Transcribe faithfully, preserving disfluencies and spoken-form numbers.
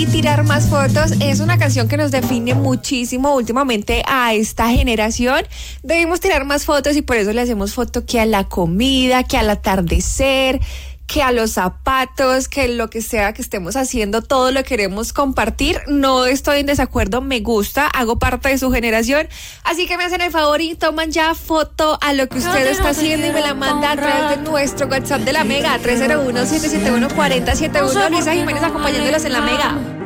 y tirar más fotos es una canción que nos define muchísimo últimamente a esta generación. Debemos tirar más fotos y por eso le hacemos foto que a la comida, que al atardecer, que a los zapatos, que lo que sea que estemos haciendo, todo lo queremos compartir. No estoy en desacuerdo, me gusta, hago parte de su generación, así que me hacen el favor y toman ya foto a lo que usted está haciendo y me la manda a través de nuestro WhatsApp de la Mega, tres cero uno, siete siete uno, cuatro cero siete uno. Luisa Jiménez acompañándolos en la Mega.